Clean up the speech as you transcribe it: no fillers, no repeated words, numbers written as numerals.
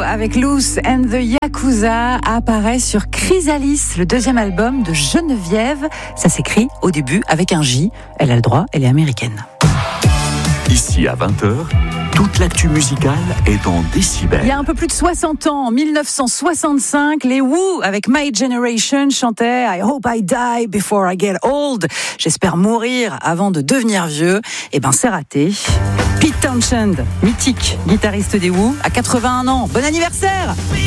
avec Loose and the Yakuza apparaît sur Chrysalis, le deuxième album de Geneviève. Ça s'écrit au début avec un J. Elle a le droit, elle est américaine. Ici à 20h, toute l'actu musicale est en décibels. Il y a un peu plus de 60 ans, en 1965, les Who, avec My Generation, chantaient I hope I die before I get old. J'espère mourir avant de devenir vieux. Eh ben, c'est raté. Pete Townshend, mythique guitariste des Who, à 81 ans. Bon anniversaire!